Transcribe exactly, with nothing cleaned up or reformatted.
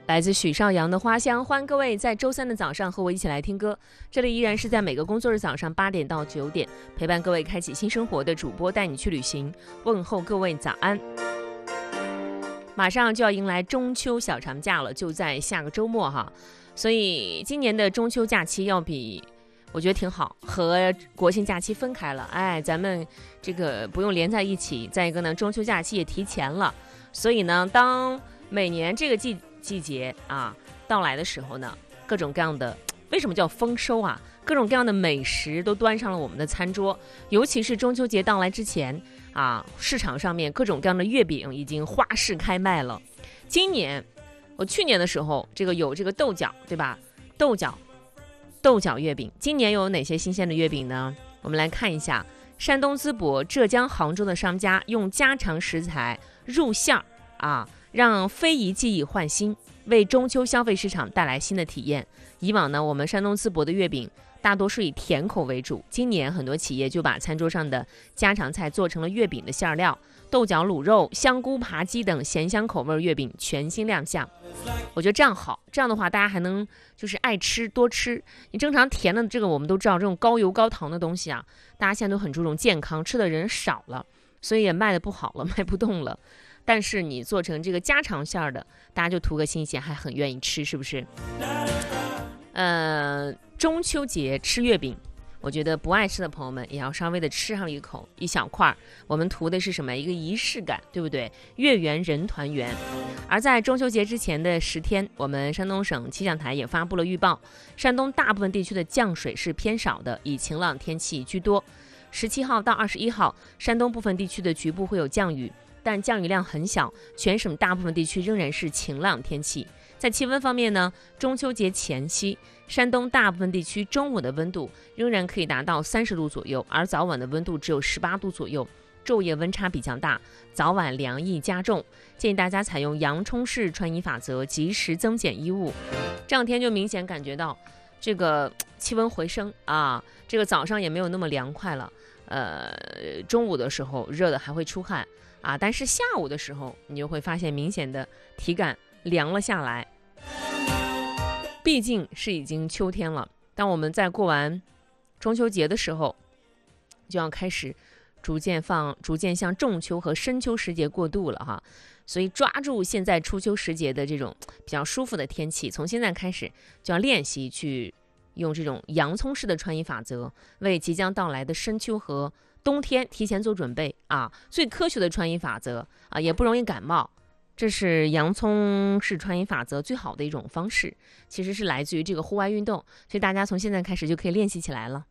来自许绍洋的花香，欢迎各位在周三的早上和我一起来听歌。这里依然是在每个工作日早上八点到九点，陪伴各位开启新生活的主播，带你去旅行，问候各位早安。马上就要迎来中秋小长假了，就在下个周末哈，所以今年的中秋假期要比我觉得挺好，和国庆假期分开了，哎，咱们这个不用连在一起。再一个呢，中秋假期也提前了，所以呢，当每年这个季季节啊到来的时候呢，各种各样的，为什么叫丰收啊？各种各样的美食都端上了我们的餐桌，尤其是中秋节到来之前啊，市场上面各种各样的月饼已经花市开卖了。今年我去年的时候，这个有这个豆角，对吧？豆角豆角月饼，今年有哪些新鲜的月饼呢？我们来看一下，山东淄博、浙江杭州的商家用家常食材入馅儿啊，让非遗技艺焕新，为中秋消费市场带来新的体验。以往呢，我们山东淄博的月饼大多是以甜口为主，今年很多企业就把餐桌上的家常菜做成了月饼的馅料，豆角卤肉、香菇扒鸡等咸香口味月饼全新亮相。我觉得这样好，这样的话大家还能就是爱吃多吃。你正常甜的这个我们都知道，这种高油高糖的东西啊，大家现在都很注重健康，吃的人少了，所以也卖的不好了，卖不动了。但是你做成这个家常馅的，大家就图个新鲜，还很愿意吃，是不是？呃，中秋节吃月饼，我觉得不爱吃的朋友们也要稍微的吃上一口，一小块。我们图的是什么？一个仪式感，对不对？月圆人团圆。而在中秋节之前的十天，我们山东省气象台也发布了预报，山东大部分地区的降水是偏少的，以晴朗天气居多。十七号到二十一号，山东部分地区的局部会有降雨，但降雨量很小，全省大部分地区仍然是晴朗天气。在气温方面呢，中秋节前夕，山东大部分地区中午的温度仍然可以达到三十度左右，而早晚的温度只有十八度左右，昼夜温差比较大，早晚凉意加重。建议大家采用洋葱式穿衣法则，及时增减衣物。这两天就明显感觉到这个气温回升啊，这个早上也没有那么凉快了，呃，中午的时候热的还会出汗啊，但是下午的时候你就会发现明显的体感凉了下来。毕竟是已经秋天了，当我们在过完中秋节的时候，就要开始逐渐放逐渐向仲秋和深秋时节过渡了哈。所以抓住现在初秋时节的这种比较舒服的天气，从现在开始就要练习去用这种洋葱式的穿衣法则，为即将到来的深秋和冬天提前做准备啊。最科学的穿衣法则啊，也不容易感冒。这是洋葱式穿衣法则最好的一种方式，其实是来自于这个户外运动，所以大家从现在开始就可以练习起来了。